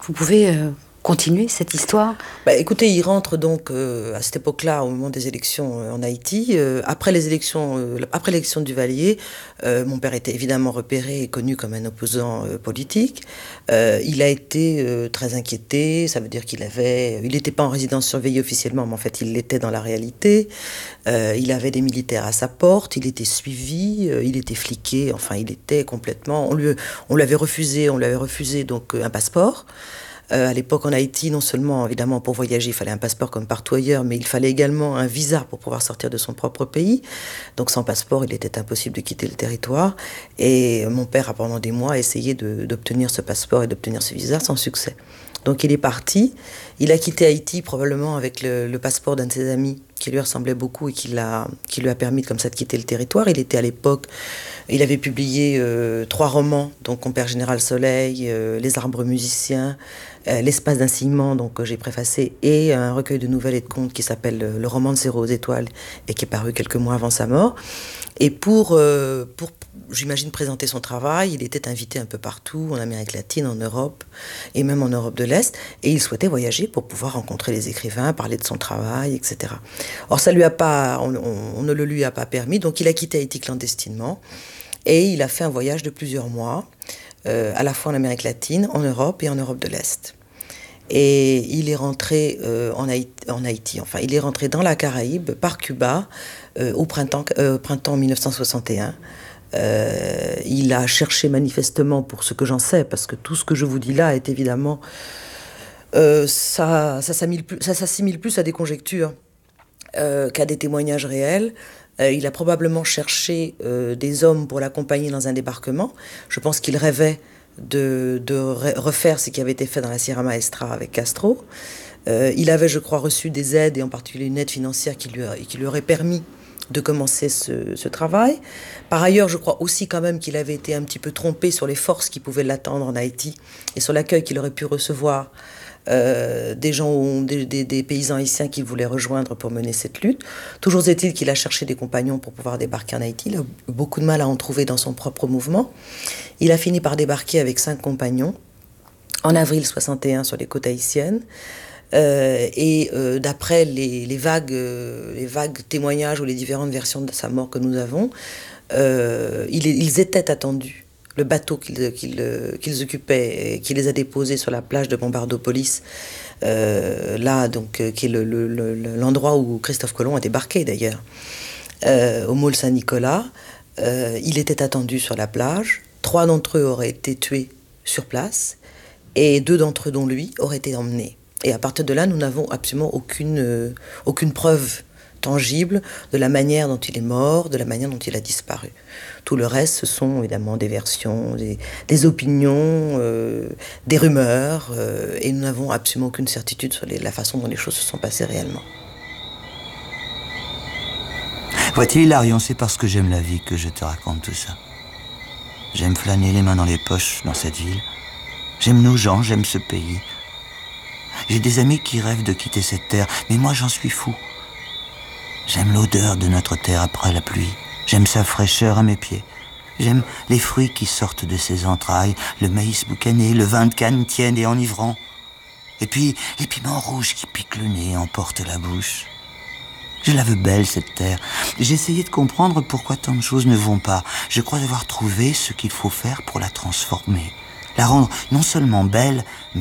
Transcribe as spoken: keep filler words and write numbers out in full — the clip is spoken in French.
Vous pouvez euh, continuer cette histoire? Bah, écoutez, il rentre donc euh, à cette époque-là, au moment des élections euh, en Haïti. Euh, après les élections, euh, après l'élection de Duvalier, euh, mon père était évidemment repéré et connu comme un opposant euh, politique. Euh, il a été euh, très inquiété. Ça veut dire qu'il avait, il n'était pas en résidence surveillée officiellement, mais en fait, il l'était dans la réalité. Euh, il avait des militaires à sa porte. Il était suivi. Euh, il était fliqué. Enfin, il était complètement. On lui, on lui avait refusé, on lui avait refusé donc un passeport. Euh, à l'époque, en Haïti, non seulement, évidemment, pour voyager, il fallait un passeport comme partout ailleurs, mais il fallait également un visa pour pouvoir sortir de son propre pays. Donc, sans passeport, il était impossible de quitter le territoire. Et mon père a, pendant des mois, essayé de, d'obtenir ce passeport et d'obtenir ce visa sans succès. Donc, il est parti. Il a quitté Haïti, probablement avec le, le passeport d'un de ses amis qui lui ressemblait beaucoup et qui, l'a, qui lui a permis, comme ça, de quitter le territoire. Il était à l'époque... Il avait publié euh, trois romans, donc Compère Général Soleil, euh, Les Arbres Musiciens, euh, L'Espace d'un ciment, donc que j'ai préfacé, et un recueil de nouvelles et de contes qui s'appelle euh, Le roman de Zéro aux étoiles et qui est paru quelques mois avant sa mort. Et pour, euh, pour, j'imagine, présenter son travail, il était invité un peu partout, en Amérique latine, en Europe, et même en Europe de l'Est, et il souhaitait voyager pour pouvoir rencontrer les écrivains, parler de son travail, et cetera. Or, ça lui a pas, on, on, on ne le lui a pas permis, donc il a quitté Haïti clandestinement, et il a fait un voyage de plusieurs mois, euh, à la fois en Amérique latine, en Europe et en Europe de l'Est. Et il est rentré euh, en, Haïti, en Haïti, enfin, il est rentré dans la Caraïbe, par Cuba, euh, au printemps, euh, printemps mille neuf cent soixante et un. Euh, il a cherché manifestement, pour ce que j'en sais, parce que tout ce que je vous dis là est évidemment... Euh, ça, ça, s'assimile plus, ça s'assimile plus à des conjectures euh, qu'à des témoignages réels. Euh, il a probablement cherché euh, des hommes pour l'accompagner dans un débarquement. Je pense qu'il rêvait de, de refaire ce qui avait été fait dans la Sierra Maestra avec Castro. Euh, il avait, je crois, reçu des aides, et en particulier une aide financière qui lui, a, qui lui aurait permis de commencer ce, ce travail. Par ailleurs, je crois aussi quand même qu'il avait été un petit peu trompé sur les forces qui pouvaient l'attendre en Haïti et sur l'accueil qu'il aurait pu recevoir Euh, des gens, des, des, des paysans haïtiens qui voulaient rejoindre pour mener cette lutte. Toujours est-il qu'il a cherché des compagnons pour pouvoir débarquer en Haïti. Il a eu beaucoup de mal à en trouver dans son propre mouvement. Il a fini par débarquer avec cinq compagnons en avril soixante et un sur les côtes haïtiennes. Euh, et euh, d'après les, les, vagues, euh, les vagues témoignages ou les différentes versions de sa mort que nous avons, euh, ils, ils étaient attendus. Le bateau qu'ils, qu'ils, qu'ils occupaient, qui les a déposés sur la plage de Bombardopolis, euh, là, donc, euh, qui est le, le, le, l'endroit où Christophe Colomb a débarqué d'ailleurs, euh, au môle Saint-Nicolas. Euh, il était attendu sur la plage. Trois d'entre eux auraient été tués sur place, et deux d'entre eux, dont lui, auraient été emmenés. Et à partir de là, nous n'avons absolument aucune, euh, aucune preuve tangible de la manière dont il est mort, de la manière dont il a disparu. Tout le reste, ce sont évidemment des versions, des, des opinions, euh, des rumeurs, euh, et nous n'avons absolument aucune certitude sur les, la façon dont les choses se sont passées réellement. Vois-tu, Hilarion, c'est parce que j'aime la vie que je te raconte tout ça. J'aime flâner les mains dans les poches dans cette ville. J'aime nos gens, j'aime ce pays. J'ai des amis qui rêvent de quitter cette terre, mais moi j'en suis fou. J'aime l'odeur de notre terre après la pluie. J'aime sa fraîcheur à mes pieds. J'aime les fruits qui sortent de ses entrailles, le maïs boucané, le vin de canne tiède et enivrant. Et puis, les piments rouges qui piquent le nez et emportent la bouche. Je la veux belle, cette terre. J'ai essayé de comprendre pourquoi tant de choses ne vont pas. Je crois avoir trouvé ce qu'il faut faire pour la transformer. La rendre non seulement belle, mais